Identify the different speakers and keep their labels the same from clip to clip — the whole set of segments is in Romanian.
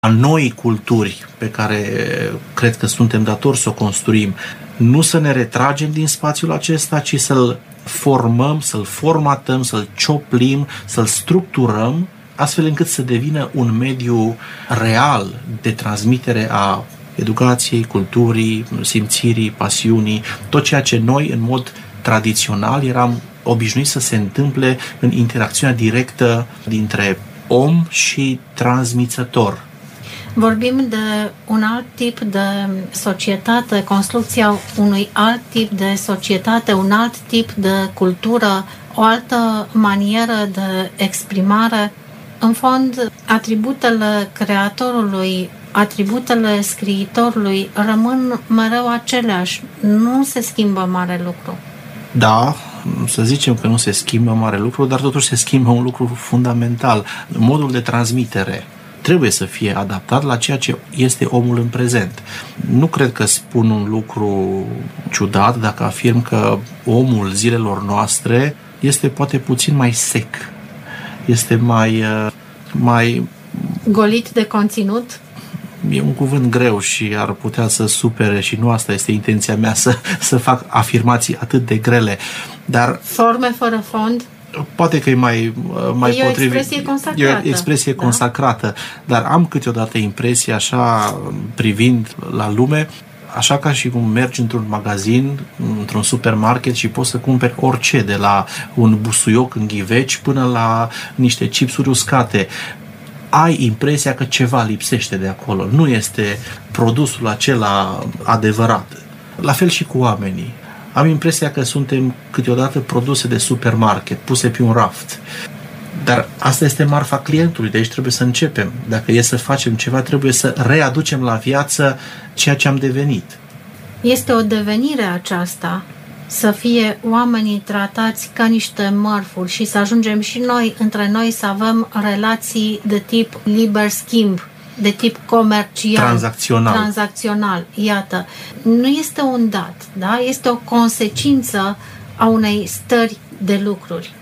Speaker 1: a noii culturi pe care cred că suntem datori să o construim, nu să ne retragem din spațiul acesta, ci să-l formăm, să-l formatăm, să-l cioplim, să-l structurăm, astfel încât să devină un mediu real de transmitere a educației, culturii, simțirii, pasiunii, tot ceea ce noi, în mod tradițional, eram obișnuiți să se întâmple în interacțiunea directă dintre om și transmițător.
Speaker 2: Vorbim de un alt tip de societate, construcția unui alt tip de societate, un alt tip de cultură, o altă manieră de exprimare. În fond, atributele creatorului, atributele scriitorului rămân mereu aceleași. Nu se schimbă mare lucru.
Speaker 1: Da, să zicem că nu se schimbă mare lucru, dar totuși se schimbă un lucru fundamental. Modul de transmitere trebuie să fie adaptat la ceea ce este omul în prezent. Nu cred că spun un lucru ciudat dacă afirm că omul zilelor noastre este poate puțin mai sec. Este mai
Speaker 2: golit de conținut?
Speaker 1: E un cuvânt greu și ar putea să supere și nu asta este intenția mea, să fac afirmații atât de grele. Dar
Speaker 2: forme fără fond?
Speaker 1: Poate că e mai
Speaker 2: potrivit.
Speaker 1: E o expresie consacrată, dar am câteodată impresia, așa, privind la lume, așa ca și cum mergi într-un magazin, într-un supermarket și poți să cumperi orice, de la un busuioc în ghiveci până la niște chipsuri uscate. Ai impresia că ceva lipsește de acolo. Nu este produsul acela adevărat. La fel și cu oamenii. Am impresia că suntem câteodată produse de supermarket, puse pe un raft. Dar asta este marfa clientului, de aici trebuie să începem. Dacă e să facem ceva, trebuie să readucem la viață ceea ce am devenit.
Speaker 2: Este o devenire aceasta, să fie oamenii tratați ca niște mărfuri și să ajungem și noi, între noi, să avem relații de tip liber schimb, de tip comercial, tranzacțional. Iată, nu este un dat, da? Este o consecință a unei stări de lucruri.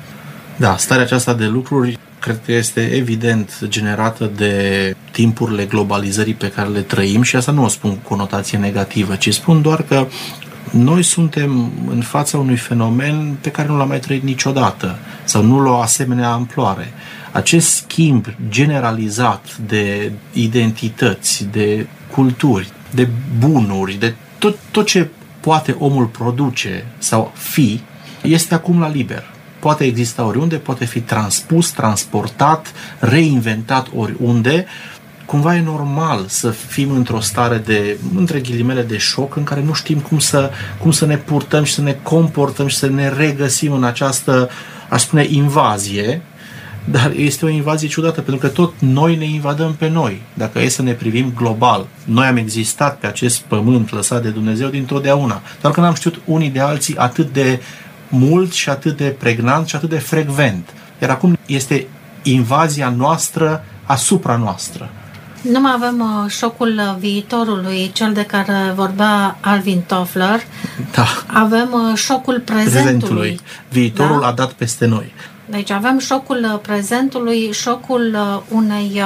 Speaker 1: Da, starea aceasta de lucruri cred că este evident generată de timpurile globalizării pe care le trăim și asta nu o spun cu conotație negativă, ci spun doar că noi suntem în fața unui fenomen pe care nu l-am mai trăit niciodată sau nu l-o asemenea amploare. Acest schimb generalizat de identități, de culturi, de bunuri, de tot ce poate omul produce sau fi, este acum la liber. Poate exista oriunde, poate fi transpus, transportat, reinventat oriunde. Cumva e normal să fim într-o stare de, între ghilimele, de șoc în care nu știm cum să ne purtăm și să ne comportăm și să ne regăsim în această, aș spune, invazie. Dar este o invazie ciudată, pentru că tot noi ne invadăm pe noi. Dacă e să ne privim global, noi am existat pe acest pământ lăsat de Dumnezeu dintotdeauna. Doar că n-am știut unii de alții atât de mult și atât de pregnant și atât de frecvent. Iar acum este invazia noastră asupra noastră.
Speaker 2: Nu mai avem șocul viitorului, cel de care vorbea Alvin Toffler.
Speaker 1: Da.
Speaker 2: Avem șocul prezentului.
Speaker 1: Viitorul a dat peste noi.
Speaker 2: Deci avem șocul prezentului, șocul unei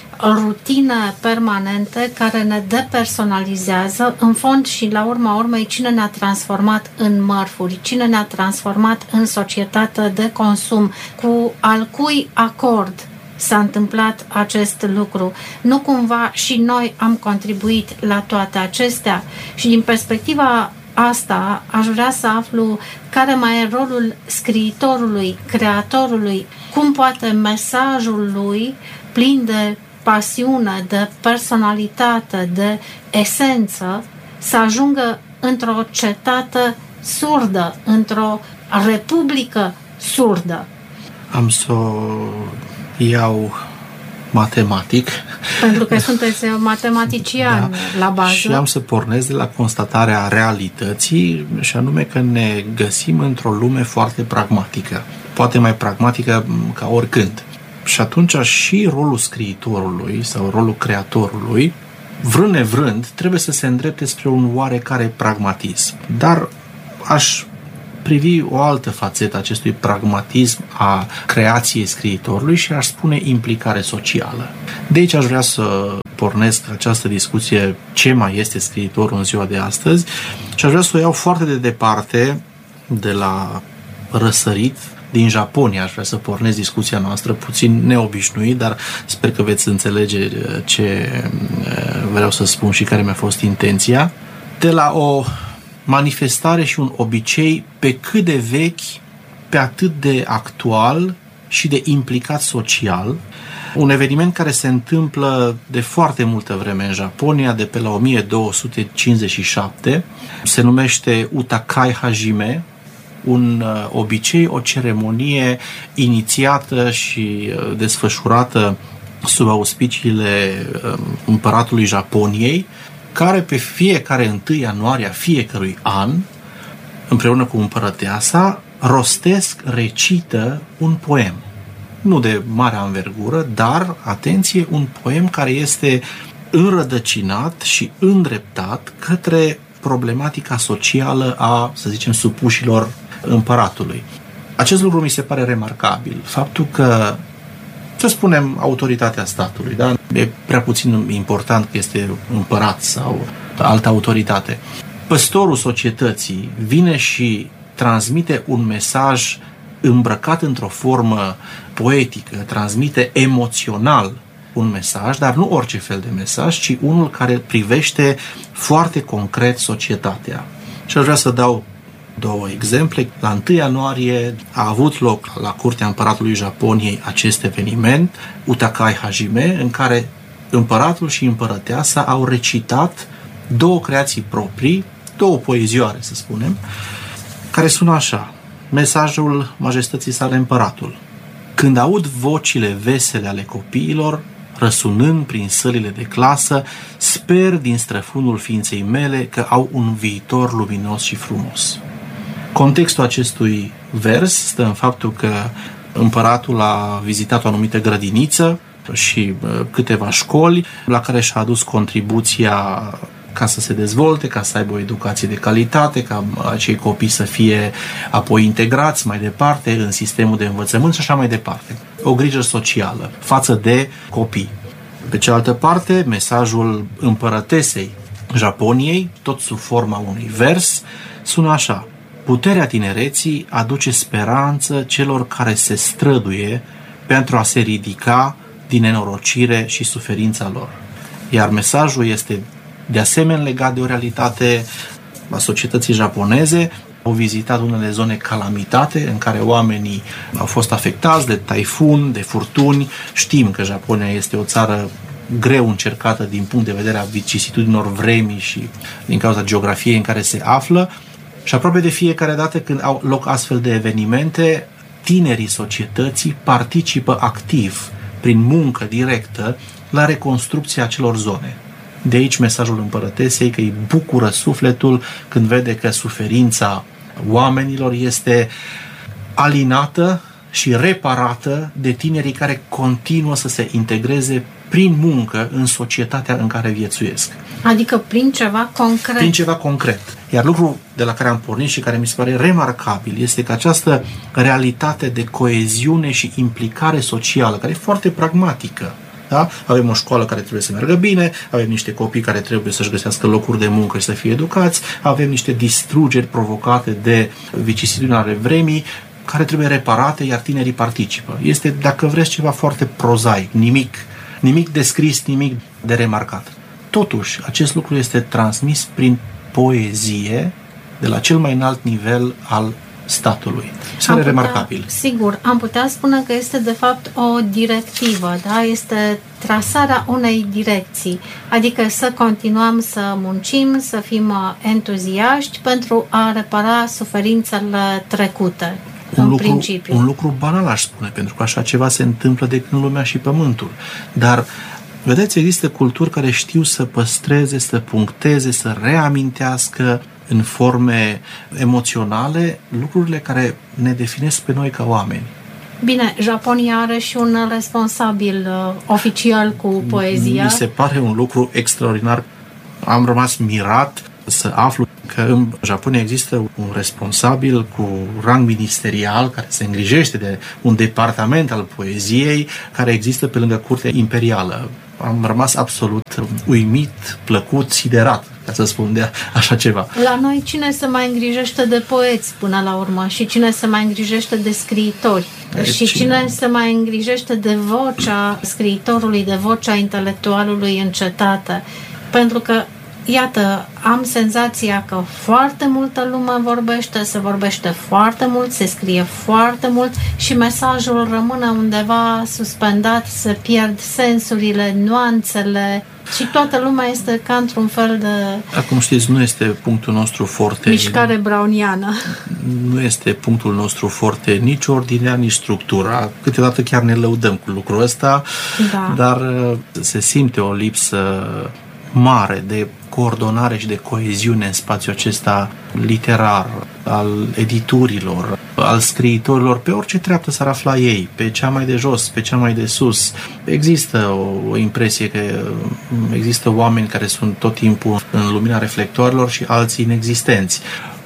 Speaker 2: rutine permanente care ne depersonalizează. În fond și la urma urmei, cine ne-a transformat în mărfuri, cine ne-a transformat în societate de consum, cu al cui acord s-a întâmplat acest lucru. Nu cumva și noi am contribuit la toate acestea? Și din perspectiva asta aș vrea să aflu care mai e rolul scriitorului, creatorului, cum poate mesajul lui, plin de pasiune, de personalitate, de esență, să ajungă într-o cetate surdă, într-o republică surdă.
Speaker 1: Am să iau matematic.
Speaker 2: Pentru că sunteți matematician, da, la bază.
Speaker 1: Și am să pornesc de la constatarea realității, și anume că ne găsim într-o lume foarte pragmatică. Poate mai pragmatică ca oricând. Și atunci și rolul scriitorului sau rolul creatorului, vrând nevrând, trebuie să se îndrepte spre un oarecare pragmatism. Dar aș privi o altă fațetă acestui pragmatism a creației scriitorului și aș spune implicare socială. De aici aș vrea să pornesc această discuție, ce mai este scriitorul în ziua de astăzi, și aș vrea să o iau foarte de departe de la răsărit. Din Japonia aș vrea să pornesc discuția noastră, puțin neobișnuit, dar sper că veți înțelege ce vreau să spun și care mi-a fost intenția. De la o manifestare și un obicei pe cât de vechi, pe atât de actual și de implicat social, un eveniment care se întâmplă de foarte multă vreme în Japonia, de pe la 1257, se numește Utakai Hajime, un obicei, o ceremonie inițiată și desfășurată sub auspiciile împăratului Japoniei, care pe fiecare 1 ianuarie a fiecărui an, împreună cu împărăteasa, recită un poem. Nu de mare anvergură, dar, atenție, un poem care este înrădăcinat și îndreptat către problematica socială a, să zicem, supușilor împăratului. Acest lucru mi se pare remarcabil. Faptul că, să spunem, autoritatea statului, da? E prea puțin important că este împărat sau altă autoritate. Păstorul societății vine și transmite un mesaj îmbrăcat într-o formă poetică, transmite emoțional un mesaj, dar nu orice fel de mesaj, ci unul care privește foarte concret societatea. Și aș vrea să dau 2 exemple. La 1 ianuarie a avut loc la curtea împăratului Japoniei acest eveniment, Utakai Hajime, în care împăratul și împărăteasa au recitat 2 creații proprii, 2 poezioare, să spunem, care sună așa: mesajul majestății sale împăratul. Când aud vocile vesele ale copiilor, răsunând prin sălile de clasă, sper din străfundul ființei mele că au un viitor luminos și frumos. Contextul acestui vers stă în faptul că împăratul a vizitat o anumită grădiniță și câteva școli la care și-a adus contribuția ca să se dezvolte, ca să aibă o educație de calitate, ca acei copii să fie apoi integrați mai departe în sistemul de învățământ și așa mai departe. O grijă socială față de copii. Pe cealaltă parte, mesajul împărătesei Japoniei, tot sub forma unui vers, sună așa: puterea tinereții aduce speranță celor care se străduie pentru a se ridica din nenorocire și suferința lor. Iar mesajul este de asemenea legat de o realitate a societății japoneze. Au vizitat unele zone calamitate în care oamenii au fost afectați de taifun, de furtuni. Știm că Japonia este o țară greu încercată din punct de vedere a vicisitudinilor vremii și din cauza geografiei în care se află. Și aproape de fiecare dată când au loc astfel de evenimente, tinerii societății participă activ, prin muncă directă, la reconstrucția acelor zone. De aici mesajul împărătesei, că îi bucură sufletul când vede că suferința oamenilor este alinată și reparată de tinerii care continuă să se integreze prin muncă în societatea în care viețuiesc.
Speaker 2: Adică prin ceva concret.
Speaker 1: Prin ceva concret. Iar lucrul de la care am pornit și care mi se pare remarcabil este că această realitate de coeziune și implicare socială, care e foarte pragmatică, da? Avem o școală care trebuie să meargă bine, avem niște copii care trebuie să-și găsească locuri de muncă și să fie educați, avem niște distrugeri provocate de vicisitudinea ale vremii care trebuie reparate, iar tinerii participă. Este, dacă vreți, ceva foarte prozaic, nimic descris, nimic de remarcat. Totuși, acest lucru este transmis prin poezie de la cel mai înalt nivel al statului. Este remarcabil.
Speaker 2: Sigur, am putea spune că este de fapt o directivă, da? Este trasarea unei direcții, adică să continuăm să muncim, să fim entuziaști pentru a repara suferințele trecute.
Speaker 1: Un lucru banal, aș spune, pentru că așa ceva se întâmplă de când lumea și pământul. Dar, vedeți, există culturi care știu să păstreze, să puncteze, să reamintească în forme emoționale lucrurile care ne definesc pe noi ca oameni.
Speaker 2: Bine, Japonia are și un responsabil oficial cu poezia.
Speaker 1: Mi se pare un lucru extraordinar. Am rămas mirat să aflu că că în Japonia există un responsabil cu rang ministerial care se îngrijește de un departament al poeziei care există pe lângă curtea imperială. Am rămas absolut uimit, plăcut, siderat, ca să spun de așa ceva.
Speaker 2: La noi cine se mai îngrijește de poeți până la urmă și cine se mai îngrijește de scriitori și cine se mai îngrijește de vocea scriitorului, de vocea intelectualului în cetate. Pentru că iată, am senzația că foarte multă lume vorbește, se vorbește foarte mult, se scrie foarte mult și mesajul rămâne undeva suspendat, se pierd sensurile, nuanțele și toată lumea este ca într-un fel de...
Speaker 1: Acum știți, nu este punctul nostru forte...
Speaker 2: mișcare browniană.
Speaker 1: Nu este punctul nostru forte nici ordinea, nici structura. Câteodată chiar ne lăudăm cu lucrul ăsta, dar se simte o lipsă mare de coordonare și de coeziune în spațiul acesta literar, al editurilor, al scriitorilor, pe orice treaptă s-ar afla ei, pe cea mai de jos, pe cea mai de sus. Există o impresie că există oameni care sunt tot timpul în lumina reflectoarelor și alții inexistenți.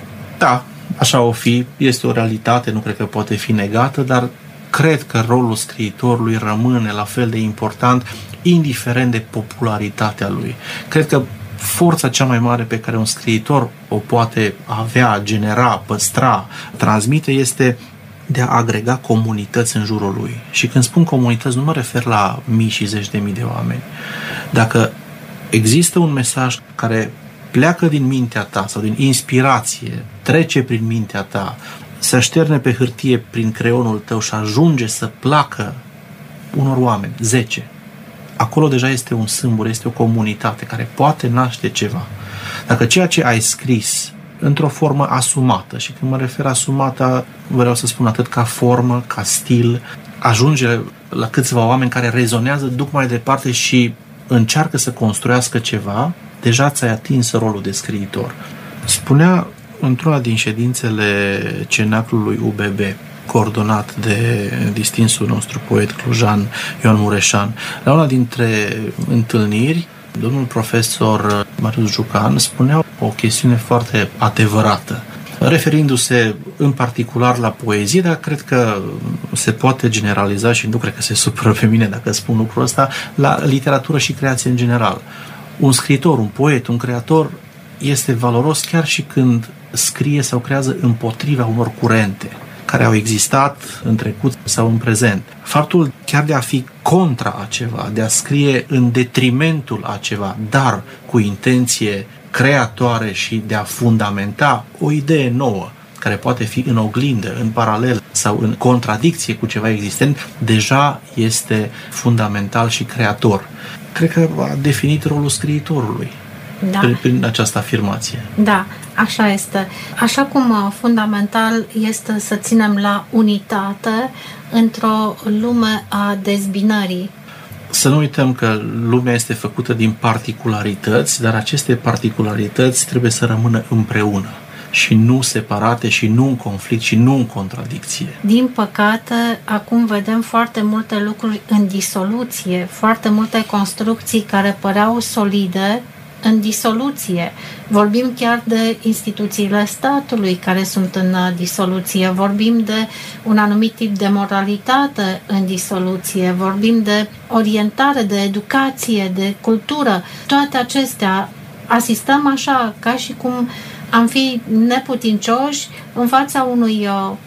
Speaker 1: Da, așa o fi, este o realitate, nu cred că poate fi negată, dar cred că rolul scriitorului rămâne la fel de important, indiferent de popularitatea lui. Cred că forța cea mai mare pe care un scriitor o poate avea, genera, păstra, transmite, este de a agrega comunități în jurul lui. Și când spun comunități, nu mă refer la mii și zeci de mii de oameni. Dacă există un mesaj care pleacă din mintea ta sau din inspirație, trece prin mintea ta, se așterne pe hârtie prin creionul tău și ajunge să placă unor oameni, 10, acolo deja este un sâmbur, este o comunitate care poate naște ceva. Dacă ceea ce ai scris într-o formă asumată, și când mă refer asumată, vreau să spun atât ca formă, ca stil, ajunge la câțiva oameni care rezonează, duc mai departe și încearcă să construiască ceva, deja ți-ai atins rolul de scriitor. Spunea într-una din ședințele cenaclului UBB, coordonat de distinsul nostru poet clujan Ion Mureșan, la una dintre întâlniri, domnul profesor Marius Jucan spunea o chestiune foarte adevărată, referindu-se în particular la poezie, dar cred că se poate generaliza și nu cred că se supără pe mine dacă spun lucrul ăsta, la literatură și creație în general. Un scriitor, un poet, un creator este valoros chiar și când scrie sau creează împotriva unor curente care au existat în trecut sau în prezent. Faptul chiar de a fi contra a ceva, de a scrie în detrimentul a ceva, dar cu intenție creatoare și de a fundamenta o idee nouă, care poate fi în oglindă, în paralel sau în contradicție cu ceva existent, deja este fundamental și creator. Cred că a definit rolul scriitorului prin această afirmație.
Speaker 2: Da, așa este. Așa cum fundamental este să ținem la unitate într-o lume a dezbinării.
Speaker 1: Să nu uităm că lumea este făcută din particularități, dar aceste particularități trebuie să rămână împreună și nu separate și nu în conflict și nu în contradicție.
Speaker 2: Din păcate, acum vedem foarte multe lucruri în disoluție, foarte multe construcții care păreau solide în disoluție. Vorbim chiar de instituțiile statului care sunt în disoluție, vorbim de un anumit tip de moralitate în disoluție, vorbim de orientare, de educație, de cultură. Toate acestea asistăm așa ca și cum am fi neputincioși în fața unui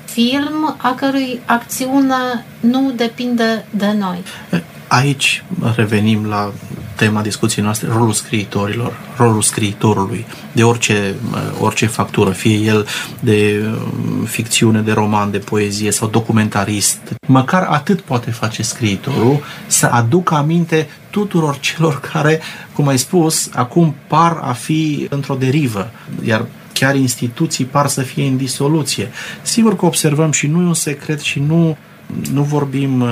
Speaker 2: film a cărui acțiune nu depinde de noi.
Speaker 1: Aici revenim la tema discuției noastre, rolul scriitorilor, rolul scriitorului, de orice factură, fie el de ficțiune, de roman, de poezie sau documentarist. Măcar atât poate face scriitorul, să aducă aminte tuturor celor care, cum ai spus, acum par a fi într-o derivă, iar chiar instituții par să fie în disoluție. Sigur că observăm și nu e un secret și nu vorbim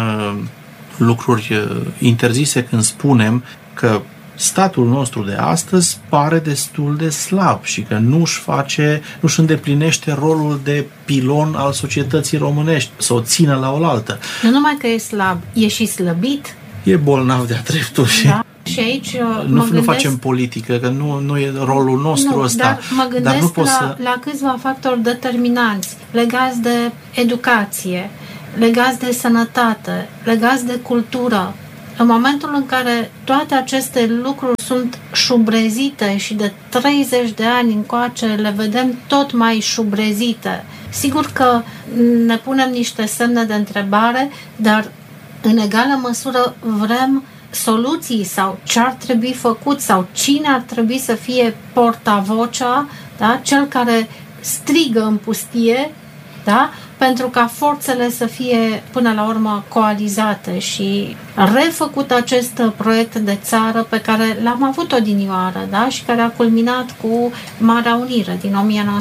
Speaker 1: lucruri interzise când spunem că statul nostru de astăzi pare destul de slab și că nu-și îndeplinește rolul de pilon al societății românești, să o țină la oaltă.
Speaker 2: Nu numai că e slab, e și slăbit.
Speaker 1: E bolnav de-a dreptul și...
Speaker 2: Da. Și aici
Speaker 1: nu facem politică, că nu e rolul nostru ăsta.
Speaker 2: Dar mă gândesc la câțiva factori determinanți legați de educație, legați de sănătate, legați de cultură. În momentul în care toate aceste lucruri sunt șubrezite și de 30 de ani încoace le vedem tot mai șubrezite, sigur că ne punem niște semne de întrebare, dar în egală măsură vrem soluții sau ce ar trebui făcut sau cine ar trebui să fie portavocea, da? Cel care strigă în pustie, da? Pentru ca forțele să fie până la urmă coalizate și refăcut acest proiect de țară pe care l-am avut odinioară, da? Și care a culminat cu Marea Unire din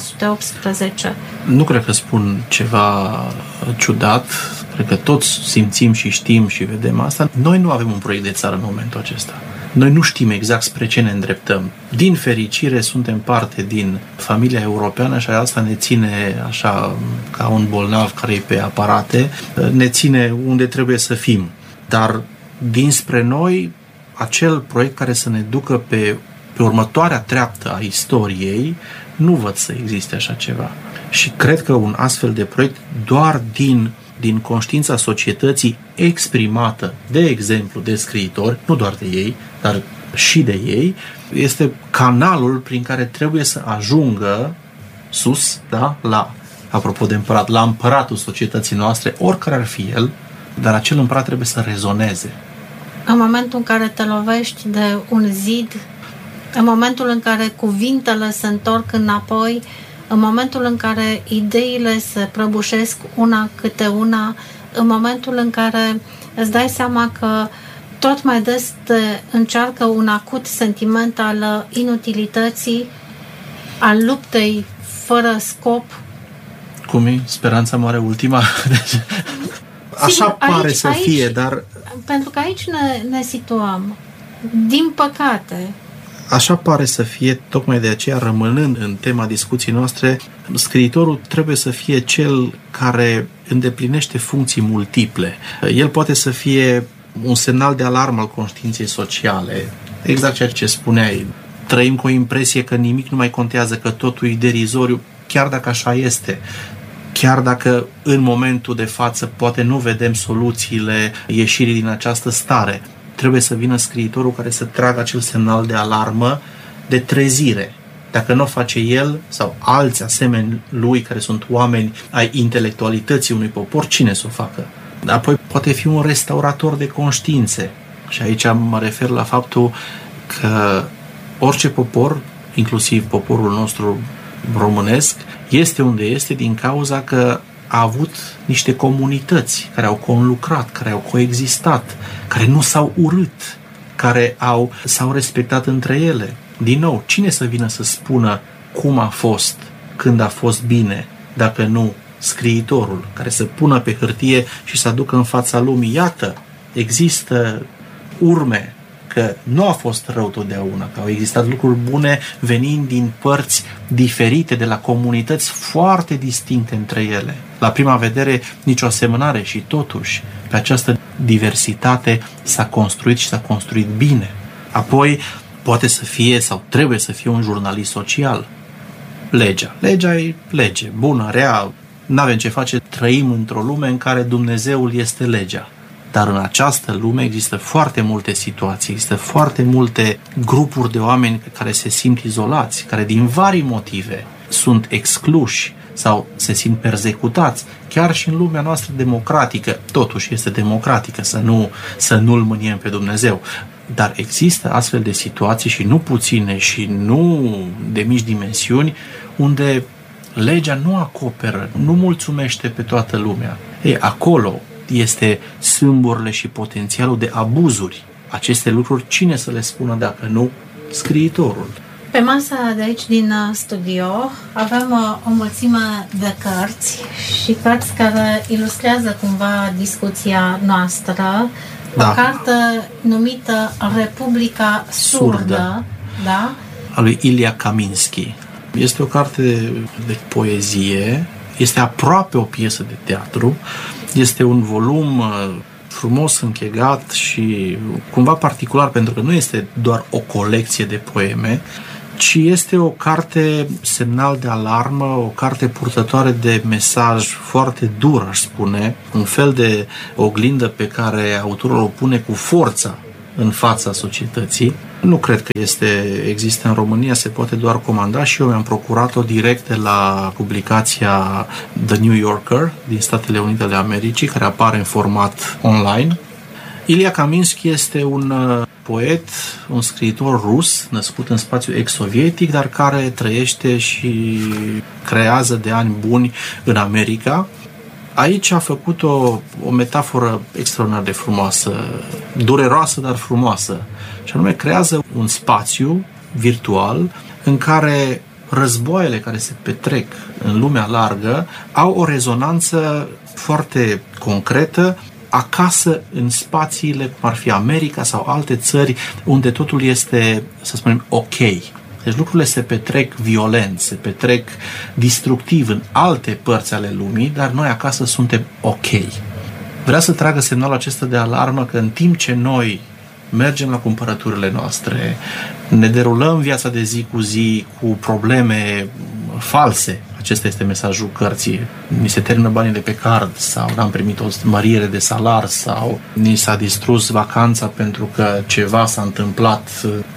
Speaker 2: 1918.
Speaker 1: Nu cred că spun ceva ciudat, cred că toți simțim și știm și vedem asta. Noi nu avem un proiect de țară în momentul acesta. Noi nu știm exact spre ce ne îndreptăm. Din fericire suntem parte din familia europeană și asta ne ține așa ca un bolnav care e pe aparate, ne ține unde trebuie să fim. Dar dinspre noi, acel proiect care să ne ducă pe următoarea treaptă a istoriei, nu văd să existe așa ceva. Și cred că un astfel de proiect doar din conștiința societății exprimată, de exemplu, de scriitori, nu doar de ei, dar și de ei, este canalul prin care trebuie să ajungă sus, da? Apropo de împărat, la împăratul societății noastre, oricare ar fi el, dar acel împărat trebuie să rezoneze.
Speaker 2: În momentul în care te lovești de un zid, în momentul în care cuvintele se întorc înapoi, în momentul în care ideile se prăbușesc una câte una, în momentul în care îți dai seama că tot mai des te încearcă un acut sentiment al inutilității, al luptei fără scop.
Speaker 1: Cum e? Speranța moare ultima? Așa pare să fie, dar...
Speaker 2: Pentru că aici ne situăm. Din păcate...
Speaker 1: Așa pare să fie, tocmai de aceea, rămânând în tema discuției noastre, scriitorul trebuie să fie cel care îndeplinește funcții multiple. El poate să fie un semnal de alarmă al conștiinței sociale. Exact ceea ce spuneai. Trăim cu o impresie că nimic nu mai contează, că totul e derizoriu, chiar dacă așa este. Chiar dacă în momentul de față poate nu vedem soluțiile ieșirii din această stare. Trebuie să vină scriitorul care să tragă acel semnal de alarmă, de trezire. Dacă nu o face el sau alți asemeni lui, care sunt oameni ai intelectualității unui popor, cine să o facă? Apoi poate fi un restaurator de conștiințe. Și aici mă refer la faptul că orice popor, inclusiv poporul nostru românesc, este unde este din cauza că a avut niște comunități care au conlucrat, care au coexistat, care nu s-au urât, care s-au respectat între ele. Din nou, cine să vină să spună cum a fost, când a fost bine, dacă nu scriitorul, care să pună pe hârtie și să aducă în fața lumii, iată, există urme că nu a fost rău totdeauna, că au existat lucruri bune venind din părți diferite, de la comunități foarte distincte între ele. La prima vedere, nicio asemănare și totuși pe această diversitate s-a construit și s-a construit bine. Apoi, poate să fie sau trebuie să fie un jurnalist social. Legea. Legea e lege, bună, rea, n-avem ce face, trăim într-o lume în care Dumnezeul este legea. Dar în această lume există foarte multe situații, există foarte multe grupuri de oameni care se simt izolați, care din vari motive sunt excluși sau se simt persecutați. Chiar și în lumea noastră democratică, totuși este democratică, să nu-L mâniem pe Dumnezeu. Dar există astfel de situații și nu puține și nu de mici dimensiuni, unde legea nu acoperă, nu mulțumește pe toată lumea. Acolo este sâmburile și potențialul de abuzuri. Aceste lucruri, cine să le spună dacă nu scriitorul?
Speaker 2: Pe masa de aici din studio avem o mulțime de cărți și cărți care ilustrează cumva discuția noastră. Da. O carte numită Republica Surdă, da?
Speaker 1: A lui Ilia Kaminski. Este o carte de poezie, este aproape o piesă de teatru, este un volum frumos închegat și cumva particular, pentru că nu este doar o colecție de poeme, ci este o carte semnal de alarmă, o carte purtătoare de mesaj foarte dur, aș spune, un fel de oglindă pe care autorul o pune cu forță în fața societății. Nu cred că există în România, se poate doar comanda și eu mi-am procurat-o direct de la publicația The New Yorker din Statele Unite ale Americii, care apare în format online. Ilia Kaminski este un poet, un scriitor rus, născut în spațiul ex-sovietic, dar care trăiește și creează de ani buni în America. Aici a făcut o metaforă extraordinar de frumoasă, dureroasă, dar frumoasă. Și anume, creează un spațiu virtual în care războaiele care se petrec în lumea largă au o rezonanță foarte concretă acasă în spațiile cum ar fi America sau alte țări unde totul este, să spunem, ok. Deci lucrurile se petrec violent, se petrec destructiv în alte părți ale lumii, dar noi acasă suntem ok. Vreau să tragă semnalul acesta de alarmă că în timp ce noi mergem la cumpărăturile noastre, ne derulăm viața de zi cu zi cu probleme false, acesta este mesajul cărții, ni se termină banii de pe card sau n-am primit o mărire de salar sau ni s-a distrus vacanța pentru că ceva s-a întâmplat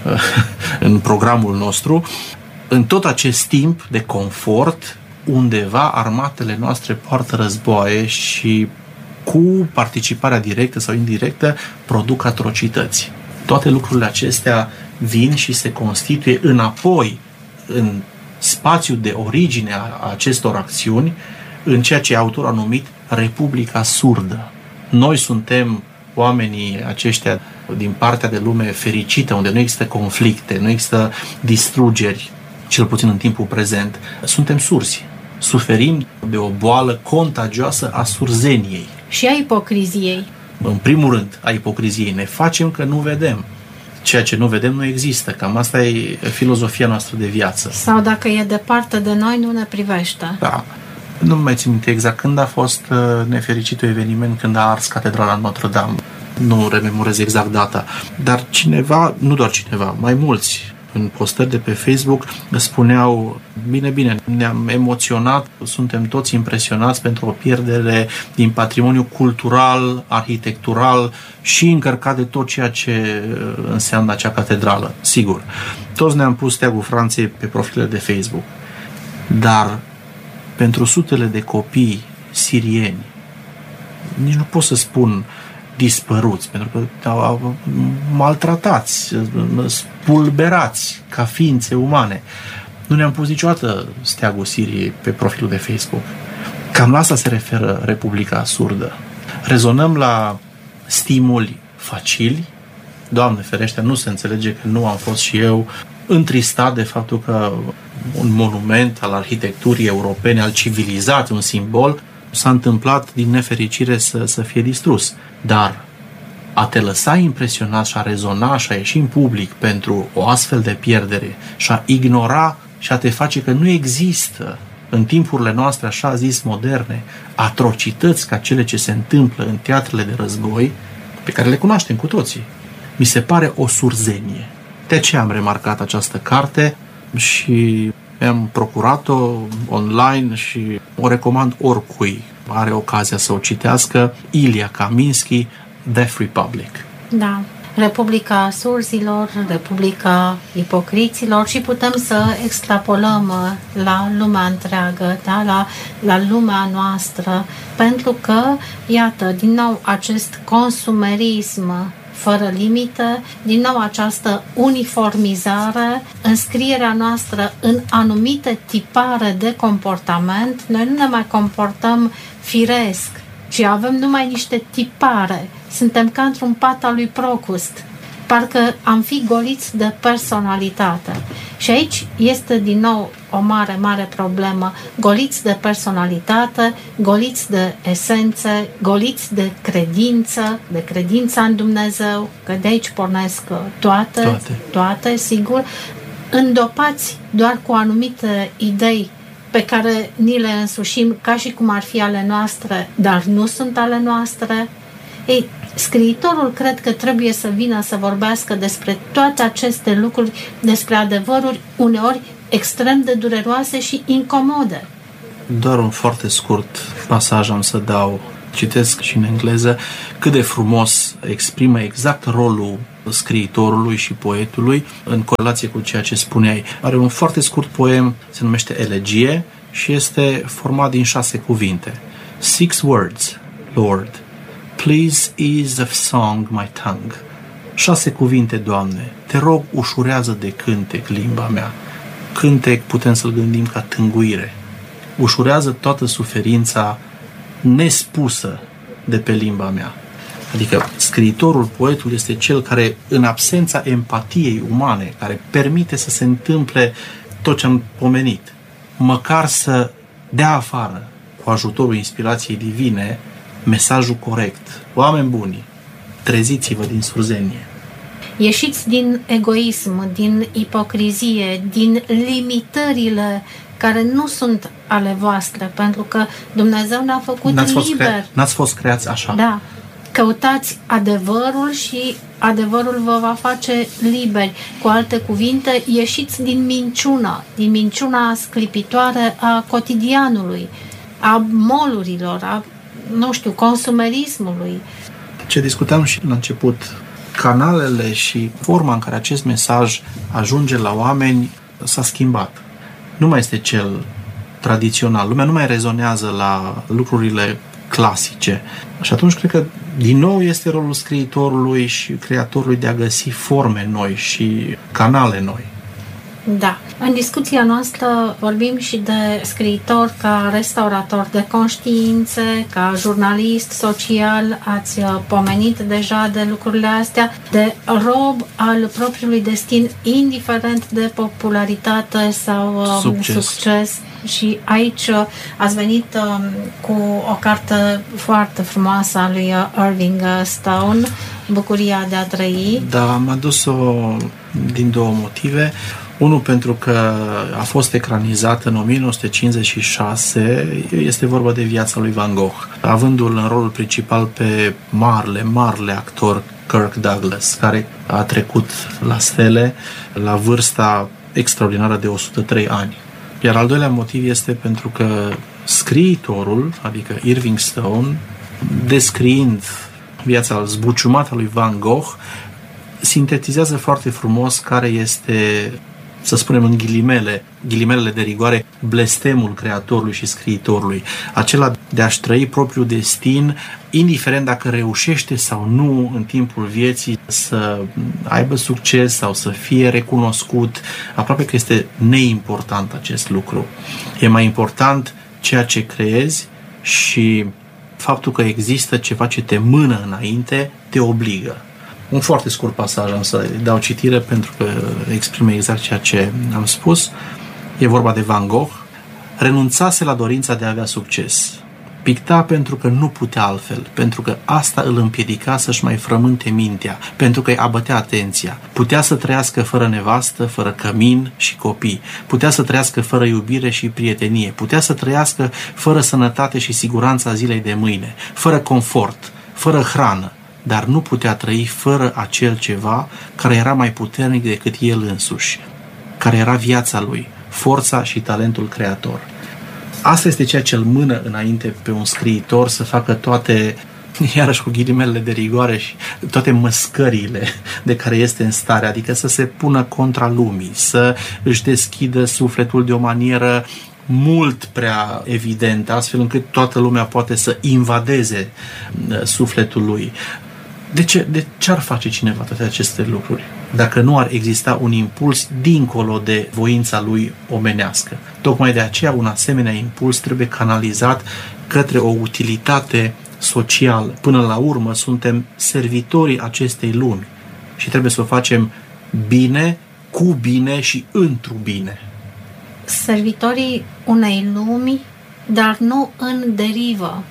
Speaker 1: în programul nostru, în tot acest timp de confort, undeva armatele noastre poartă războaie și cu participarea directă sau indirectă produc atrocități. Toate lucrurile acestea vin și se constituie înapoi în spațiul de origine a acestor acțiuni, în ceea ce autorul a numit Republica Surdă. Noi suntem oamenii aceștia din partea de lume fericită, unde nu există conflicte, nu există distrugeri, cel puțin în timpul prezent. Suntem surzi. Suferim de o boală contagioasă a surzeniei.
Speaker 2: Și a ipocriziei.
Speaker 1: În primul rând, a ipocriziei. Ne facem că nu vedem. Ceea ce nu vedem nu există. Cam asta e filozofia noastră de viață.
Speaker 2: Sau dacă e departe de noi, nu ne privește.
Speaker 1: Da. Nu mai țin minte exact când a fost nefericitul eveniment când a ars catedrala Notre-Dame. Nu rememorez exact data. Dar cineva, nu doar cineva, mai mulți în postări de pe Facebook spuneau: bine, ne-am emoționat, suntem toți impresionați pentru o pierdere din patrimoniu cultural, arhitectural și încărcat de tot ceea ce înseamnă acea catedrală. Sigur, toți ne-am pus steagul Franței pe profilele de Facebook, dar pentru sutele de copii sirieni, nici nu pot să spun dispăruți, pentru că au maltratați, spulberați ca ființe umane. Nu ne-am pus niciodată steagul Siriei pe profilul de Facebook. Cam la asta se referă Republica Surdă. Rezonăm la stimuli facili. Doamne ferește, nu se înțelege că nu am fost și eu întristat de faptul că un monument al arhitecturii europene, al civilizației, un simbol, s-a întâmplat din nefericire să fie distrus. Dar a te lăsa impresionat și a rezona și a ieși în public pentru o astfel de pierdere și a ignora și a te face că nu există în timpurile noastre, așa zis moderne, atrocități ca cele ce se întâmplă în teatrele de război, pe care le cunoaștem cu toții, mi se pare o surzenie. De ce am remarcat această carte și mi-am procurat-o online și o recomand oricui are ocazia să o citească. Ilia Kaminski, Deaf Republic.
Speaker 2: Da. Republica surzilor, Republica ipocriților și putem să extrapolăm la lumea întreagă, da? la lumea noastră, pentru că, iată, din nou acest consumerism fără limite, din nou această uniformizare, înscrierea noastră în anumite tipare de comportament. Noi nu ne mai comportăm firesc, ci avem numai niște tipare. Suntem ca într-un pat al lui Procust. Parcă am fi goliți de personalitate. Și aici este din nou o mare, mare problemă. Goliți de personalitate, goliți de esențe, goliți de credința în Dumnezeu, că de aici pornesc toate, sigur, îndopați doar cu anumite idei pe care ni le însușim ca și cum ar fi ale noastre, dar nu sunt ale noastre. Ei, Scriitorul cred că trebuie să vină să vorbească despre toate aceste lucruri, despre adevăruri uneori extrem de dureroase și incomode.
Speaker 1: Doar un foarte scurt pasaj am să dau. Citesc și în engleză cât de frumos exprimă exact rolul scriitorului și poetului în corelație cu ceea ce spuneai. Are un foarte scurt poem, se numește Elegie și este format din 6 cuvinte. 6 words, Lord, please ease of song my tongue. 6 cuvinte, Doamne, te rog, ușurează de cântec limba mea. Cântec putem să-l gândim ca tânguire. Ușurează toată suferința nespusă de pe limba mea. Adică scriitorul, poetul este cel care, în absența empatiei umane, care permite să se întâmple tot ce am pomenit, măcar să dea afară, cu ajutorul inspirației divine, mesajul corect. Oameni buni, treziți-vă din surzenie.
Speaker 2: Ieșiți din egoism, din ipocrizie, din limitările care nu sunt ale voastre, pentru că Dumnezeu ne-a făcut liber.
Speaker 1: N-ați fost creați așa.
Speaker 2: Da. Căutați adevărul și adevărul vă va face liberi. Cu alte cuvinte, ieșiți din minciuna sclipitoare a cotidianului, a molurilor, a, consumerismului.
Speaker 1: Ce discutam și la început, canalele și forma în care acest mesaj ajunge la oameni s-a schimbat. Nu mai este cel tradițional. Lumea nu mai rezonează la lucrurile clasice. Și atunci cred că din nou este rolul scriitorului și creatorului de a găsi forme noi și canale noi.
Speaker 2: Da. În discuția noastră vorbim și de scriitor ca restaurator de conștiințe, ca jurnalist social, ați pomenit deja de lucrurile astea, de rob al propriului destin, indiferent de popularitate sau succes. Și aici ați venit cu o carte foarte frumoasă a lui Irving Stone, Bucuria de a trăi.
Speaker 1: Da, am adus-o din 2 motive. Unul, pentru că a fost ecranizat în 1956, este vorba de viața lui Van Gogh, avându-l în rolul principal pe marele actor Kirk Douglas, care a trecut la stele la vârsta extraordinară de 103 ani. Iar al doilea motiv este pentru că scriitorul, adică Irving Stone, descriind viața zbuciumată a lui Van Gogh, sintetizează foarte frumos care este, să spunem în ghilimelele de rigoare, blestemul creatorului și scriitorului. Acela de a-și trăi propriul destin, indiferent dacă reușește sau nu în timpul vieții să aibă succes sau să fie recunoscut. Aproape că este neimportant acest lucru. E mai important ceea ce creezi și faptul că există ceva ce te mână înainte, te obligă. Un foarte scurt pasaj am să dau citire pentru că exprime exact ceea ce am spus. E vorba de Van Gogh. Renunțase la dorința de a avea succes. Picta pentru că nu putea altfel, pentru că asta îl împiedica să-și mai frământe mintea, pentru că îi abătea atenția. Putea să trăiască fără nevastă, fără cămin și copii. Putea să trăiască fără iubire și prietenie. Putea să trăiască fără sănătate și siguranța zilei de mâine, fără confort, fără hrană. Dar nu putea trăi fără acel ceva care era mai puternic decât el însuși, care era viața lui, forța și talentul creator. Asta este ceea ce îl mână înainte pe un scriitor să facă toate, iarăși cu ghilimelele de rigoare, și toate măscările de care este în stare, adică să se pună contra lumii, să își deschidă sufletul de o manieră mult prea evidentă, astfel încât toată lumea poate să invadeze sufletul lui. De ce ar face cineva toate aceste lucruri dacă nu ar exista un impuls dincolo de voința lui omenească? Tocmai de aceea un asemenea impuls trebuie canalizat către o utilitate socială. Până la urmă suntem servitorii acestei lumi și trebuie să o facem bine, cu bine și întru bine.
Speaker 2: Servitorii unei lumi, dar nu în derivă.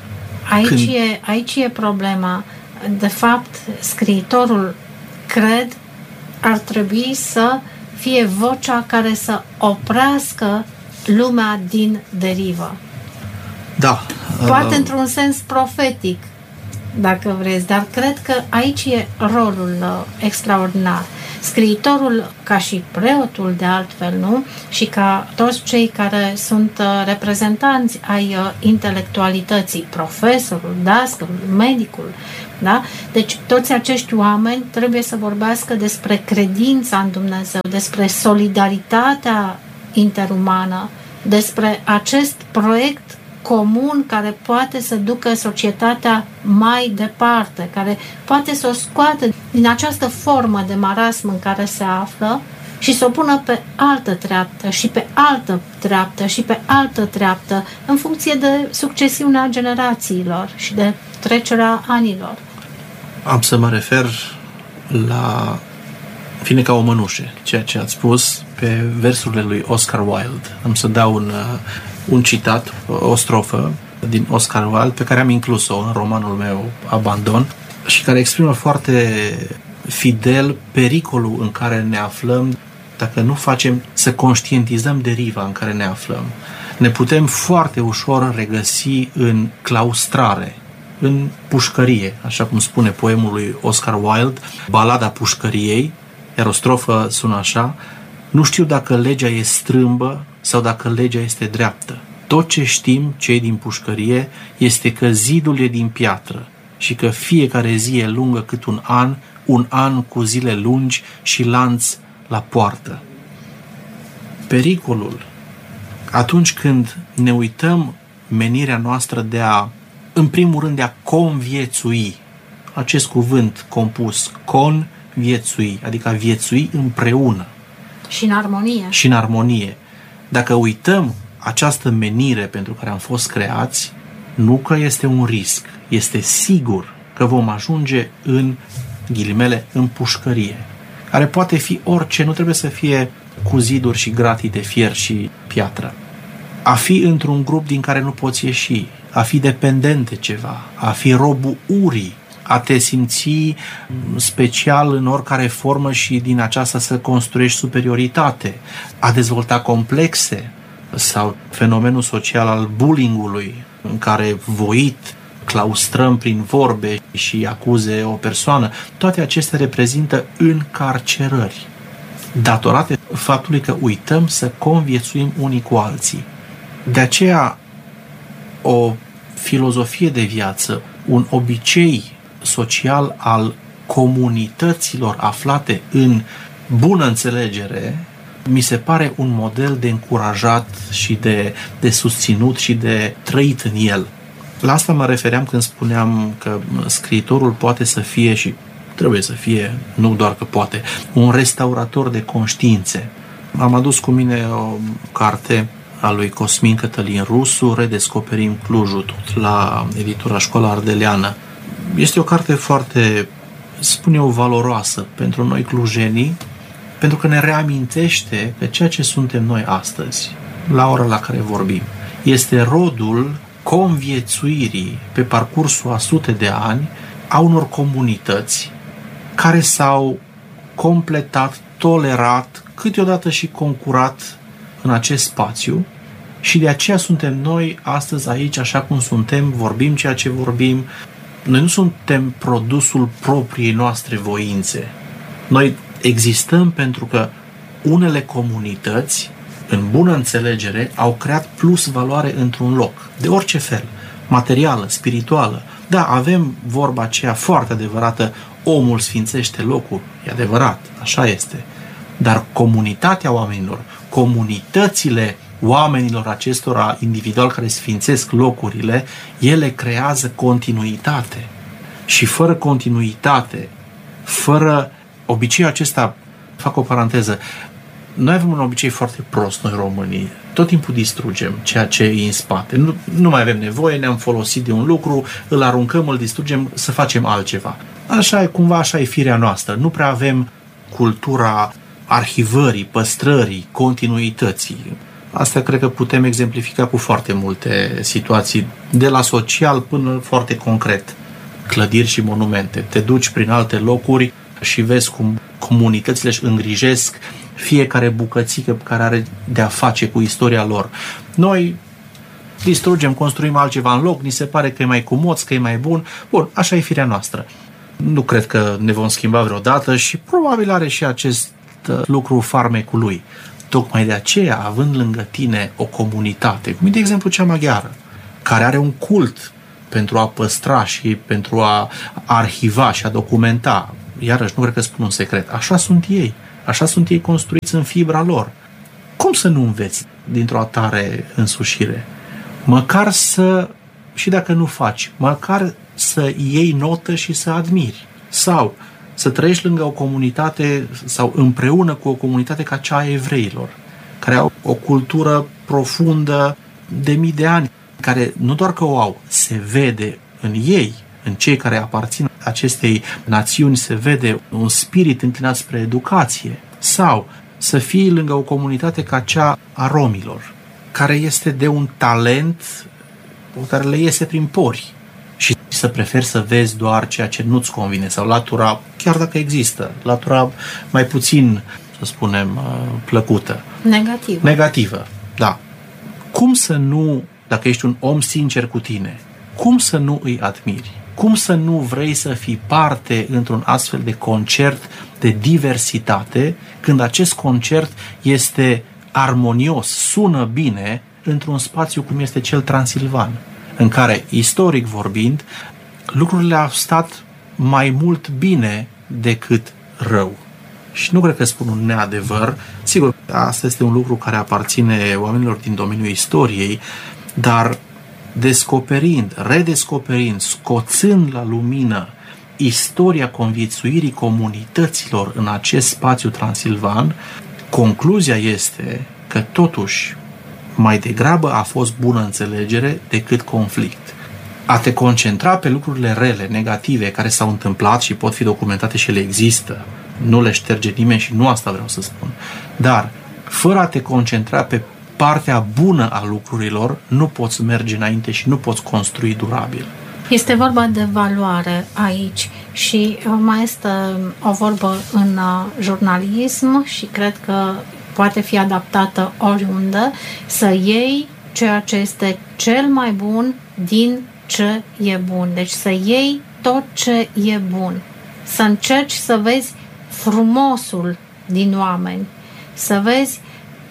Speaker 2: Aici e problema. De fapt, scriitorul, cred, ar trebui să fie vocea care să oprească lumea din derivă.
Speaker 1: Da.
Speaker 2: Poate într-un sens profetic. dacă vreți, dar cred că aici e rolul extraordinar. Scriitorul, ca și preotul de altfel, nu? Și ca toți cei care sunt reprezentanți ai intelectualității, profesorul, dascălul, medicul, da? Deci toți acești oameni trebuie să vorbească despre credința în Dumnezeu, despre solidaritatea interumană, despre acest proiect comun care poate să ducă societatea mai departe, care poate să o scoată din această formă de marasm în care se află și să o pună pe altă treaptă și pe altă treaptă și pe altă treaptă în funcție de succesiunea generațiilor și de trecerea anilor.
Speaker 1: Am să mă refer la fine ca o mănușe, ceea ce ați spus pe versurile lui Oscar Wilde. Am să dau un citat, o strofă din Oscar Wilde pe care am inclus-o în romanul meu Abandon și care exprimă foarte fidel pericolul în care ne aflăm dacă nu facem să conștientizăm deriva în care ne aflăm. Ne putem foarte ușor regăsi în claustrare, în pușcărie, așa cum spune poemul lui Oscar Wilde, Balada pușcăriei, iar o strofă sună așa: nu știu dacă legea e strâmbă sau dacă legea este dreaptă. Tot ce știm, cei din pușcărie, este că zidul e din piatră și că fiecare zi e lungă cât un an cu zile lungi și lanț la poartă. Pericolul, atunci când ne uităm menirea noastră de a, în primul rând, de a conviețui, acest cuvânt compus, conviețui, adică a viețui împreună.
Speaker 2: Și în armonie.
Speaker 1: Și în armonie. Dacă uităm această menire pentru care am fost creați, nu că este un risc, este sigur că vom ajunge în, ghilimele, în pușcărie, care poate fi orice, nu trebuie să fie cu ziduri și gratii de fier și piatră. A fi într-un grup din care nu poți ieși, a fi dependent de ceva, a fi robul urii, a te simți special în oricare formă și din aceasta să construiești superioritate, a dezvolta complexe sau fenomenul social al bullying-ului, în care voit claustrăm prin vorbe și acuze o persoană. Toate acestea reprezintă încarcerări datorate faptului că uităm să conviețuim unii cu alții. De aceea o filozofie de viață, un obicei social al comunităților aflate în bună înțelegere, mi se pare un model de încurajat și de susținut și de trăit în el. La asta mă refeream când spuneam că scriitorul poate să fie și trebuie să fie, nu doar că poate, un restaurator de conștiințe. Am adus cu mine o carte a lui Cosmin Cătălin Rusu, Redescoperim Clujul, tot la editura Școala Ardeleană. Este o carte foarte, spun eu, valoroasă pentru noi clujenii, pentru că ne reamintește că ceea ce suntem noi astăzi, la ora la care vorbim, este rodul conviețuirii pe parcursul a sute de ani a unor comunități care s-au completat, tolerat, câteodată și concurat în acest spațiu și de aceea suntem noi astăzi aici așa cum suntem, vorbim ceea ce vorbim. Noi nu suntem produsul propriei noastre voințe. Noi existăm pentru că unele comunități, în bună înțelegere, au creat plus valoare într-un loc, de orice fel, materială, spirituală. Da, avem vorba aceea foarte adevărată, omul sfințește locul, e adevărat, așa este. Dar comunitatea oamenilor, comunitățile oamenilor acestora individual care sfințesc locurile, ele creează continuitate. Și fără continuitate, fără obiceiul acesta, fac o paranteză, noi avem un obicei foarte prost, noi românii. Tot timpul distrugem ceea ce e în spate. Nu mai avem nevoie, ne-am folosit de un lucru, îl aruncăm, îl distrugem, să facem altceva. Așa e, cumva așa e firea noastră. Nu prea avem cultura arhivării, păstrării, continuității. Asta cred că putem exemplifica cu foarte multe situații, de la social până foarte concret. Clădiri și monumente. Te duci prin alte locuri și vezi cum comunitățile își îngrijesc fiecare bucățică care are de-a face cu istoria lor. Noi distrugem, construim altceva în loc, ni se pare că e mai cumoț, că e mai bun. Bun, așa e firea noastră. Nu cred că ne vom schimba vreodată și probabil are și acest lucru farmecul lui. Tocmai de aceea, având lângă tine o comunitate, cum e de exemplu cea maghiară, care are un cult pentru a păstra și pentru a arhiva și a documenta, iarăși nu cred că spun un secret, așa sunt ei construiți în fibra lor. Cum să nu înveți dintr-o atare însușire? Măcar să, și dacă nu faci, măcar să iei notă și să admiri. Sau să trăiești lângă o comunitate sau împreună cu o comunitate ca cea a evreilor, care au o cultură profundă de mii de ani, care nu doar că o au, se vede în ei, în cei care aparțin acestei națiuni, se vede un spirit înclinat spre educație. Sau să fii lângă o comunitate ca cea a romilor, care este de un talent care le iese prin pori, și să preferi să vezi doar ceea ce nu-ți convine sau latura, chiar dacă există, latura mai puțin, să spunem, plăcută. Negativă, da. Cum să nu, dacă ești un om sincer cu tine, cum să nu îi admiri? Cum să nu vrei să fii parte într-un astfel de concert de diversitate, când acest concert este armonios, sună bine într-un spațiu cum este cel transilvan, în care, istoric vorbind, lucrurile au stat mai mult bine decât rău. Și nu cred că spun un neadevăr. Sigur, asta este un lucru care aparține oamenilor din domeniul istoriei, dar descoperind, redescoperind, scoțând la lumină istoria conviețuirii comunităților în acest spațiu transilvan, concluzia este că totuși mai degrabă a fost bună înțelegere decât conflict. A te concentra pe lucrurile rele, negative, care s-au întâmplat și pot fi documentate și ele există, nu le șterge nimeni și nu asta vreau să spun, dar fără a te concentra pe partea bună a lucrurilor, nu poți merge înainte și nu poți construi durabil.
Speaker 2: Este vorba de valoare aici și mai este o vorbă în jurnalism și cred că poate fi adaptată oriunde, să iei ceea ce este cel mai bun din ce e bun. Deci să iei tot ce e bun. Să încerci să vezi frumosul din oameni, să vezi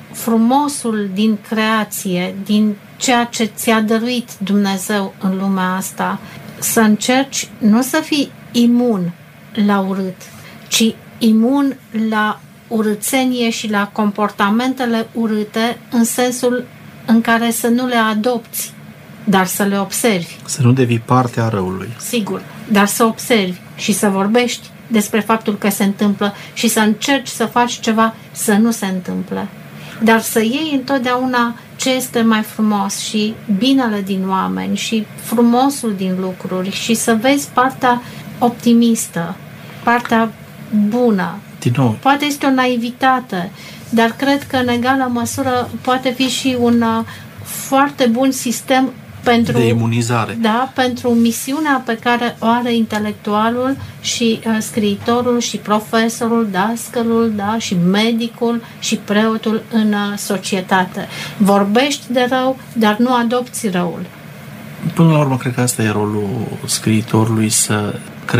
Speaker 2: frumosul din creație, din ceea ce ți-a dăruit Dumnezeu în lumea asta. Să încerci nu să fii imun la urât, ci imun la urâțenie și la comportamentele urâte, în sensul în care să nu le adopți, dar să le observi.
Speaker 1: Să nu devii parte a răului.
Speaker 2: Sigur, dar să observi și să vorbești despre faptul că se întâmplă și să încerci să faci ceva să nu se întâmple. Dar să iei întotdeauna ce este mai frumos și binele din oameni și frumosul din lucruri și să vezi partea optimistă, partea bună.
Speaker 1: Din nou.
Speaker 2: Poate este o naivitate, dar cred că în egală măsură poate fi și un foarte bun sistem pentru,
Speaker 1: de imunizare.
Speaker 2: Da, pentru misiunea pe care o are intelectualul și scriitorul și profesorul, dascălul, da, și medicul și preotul în societate. Vorbești de rău, dar nu adopți răul.
Speaker 1: Până la urmă, cred că asta e rolul scriitorului, să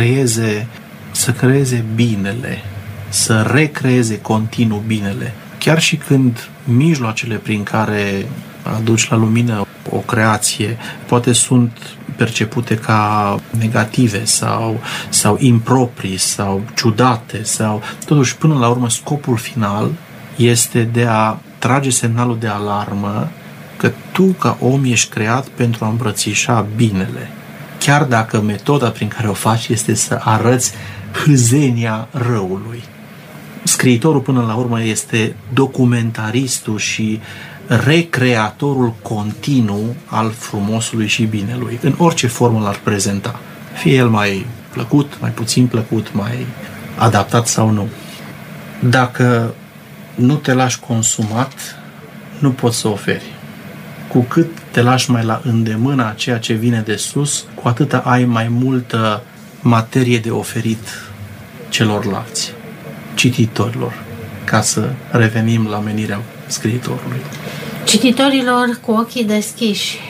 Speaker 1: creeze binele, să recreeze continuu binele. Chiar și când mijloacele prin care aduci la lumină o creație poate sunt percepute ca negative sau improprii sau ciudate, sau totuși până la urmă scopul final este de a trage semnalul de alarmă că tu ca om ești creat pentru a îmbrățișa binele, chiar dacă metoda prin care o faci este să arăți hâzenia răului. Scriitorul până la urmă este documentaristul și recreatorul continuu al frumosului și binelui, în orice formă l-ar prezenta. Fie el mai plăcut, mai puțin plăcut, mai adaptat sau nu. Dacă nu te lași consumat, nu poți să oferi. Cu cât te lași mai la îndemâna ceea ce vine de sus, cu atât ai mai multă materie de oferit celorlalți, cititorilor, ca să revenim la menirea scriitorului.
Speaker 2: Cititorilor cu ochii deschiși,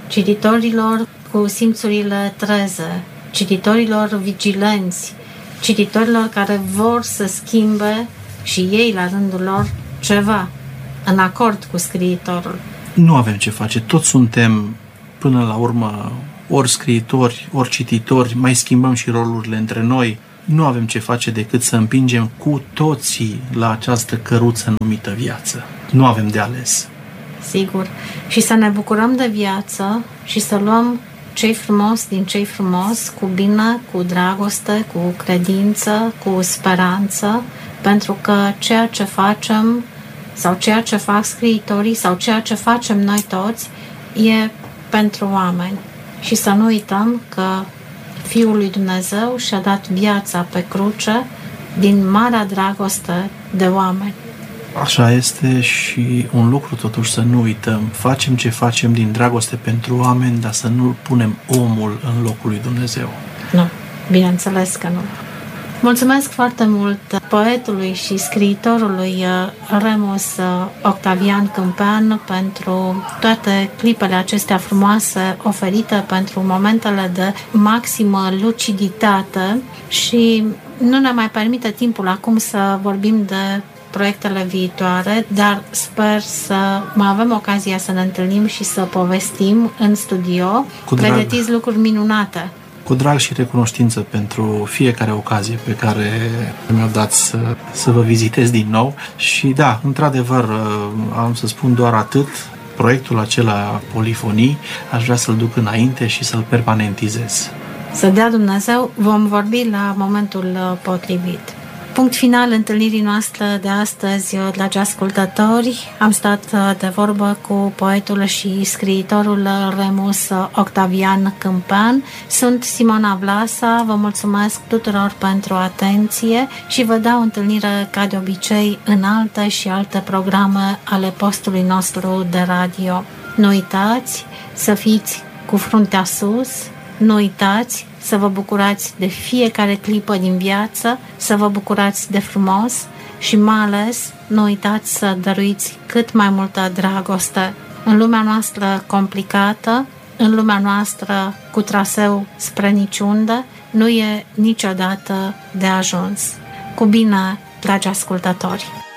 Speaker 2: cititorilor cu simțurile treze, cititorilor vigilenți, cititorilor care vor să schimbe și ei la rândul lor ceva în acord cu scriitorul.
Speaker 1: Nu avem ce face, toți suntem până la urmă ori scriitori, ori cititori, mai schimbăm și rolurile între noi. Nu avem ce face decât să împingem cu toții la această căruță numită viață. Nu avem de ales.
Speaker 2: Sigur. Și să ne bucurăm de viață și să luăm ce-i frumos din ce-i frumos, cu bine, cu dragoste, cu credință, cu speranță, pentru că ceea ce facem sau ceea ce fac scriitorii sau ceea ce facem noi toți e pentru oameni. Și să nu uităm că Fiul lui Dumnezeu și-a dat viața pe cruce din marea dragoste de oameni.
Speaker 1: Așa este și un lucru totuși să nu uităm. Facem ce facem din dragoste pentru oameni, dar să nu punem omul în locul lui Dumnezeu.
Speaker 2: Nu, bineînțeles că nu. Mulțumesc foarte mult poetului și scriitorului Remus Octavian Câmpean pentru toate clipele acestea frumoase oferite, pentru momentele de maximă luciditate și nu ne mai permite timpul acum să vorbim de proiectele viitoare, dar sper să mai avem ocazia să ne întâlnim și să povestim în studio. Pregătiți lucruri minunate.
Speaker 1: Cu drag și recunoștință pentru fiecare ocazie pe care mi-o dați să vă vizitez din nou. Și da, într-adevăr, am să spun doar atât, proiectul acela Polifonii aș vrea să-l duc înainte și să-l permanentizez.
Speaker 2: Să dea Dumnezeu, vom vorbi la momentul potrivit. Punct final întâlnirii noastre de astăzi, dragi ascultători. Am stat de vorbă cu poetul și scriitorul Remus Octavian Câmpean. Sunt Simona Vlasa, vă mulțumesc tuturor pentru atenție și vă dau întâlnire ca de obicei în alte și alte programe ale postului nostru de radio. Nu uitați să fiți cu fruntea sus, nu uitați să vă bucurați de fiecare clipă din viață, să vă bucurați de frumos și mai ales nu uitați să dăruiți cât mai multă dragoste. În lumea noastră complicată, în lumea noastră cu traseu spre niciunde, nu e niciodată de ajuns. Cu bine, dragi ascultători!